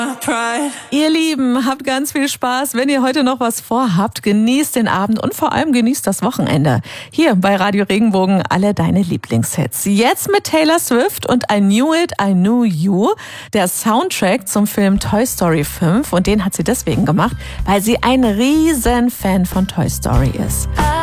Ihr Lieben, habt ganz viel Spaß. Wenn ihr heute noch was vorhabt, genießt den Abend und vor allem genießt das Wochenende. Hier bei Radio Regenbogen alle deine Lieblingshits. Jetzt mit Taylor Swift und I Knew It, I Knew You, der Soundtrack zum Film Toy Story 5. Und den hat sie deswegen gemacht, weil sie ein riesen Fan von Toy Story ist.